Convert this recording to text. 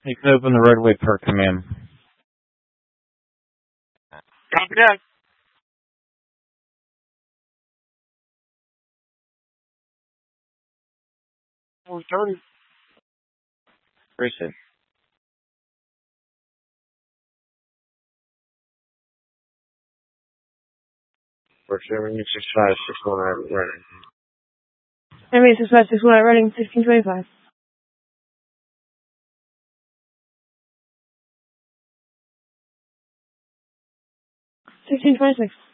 You can open the roadway per command. Copy that. Returning. Appreciate it. For 76561 running. Enemy 6561 running 1625. 1626.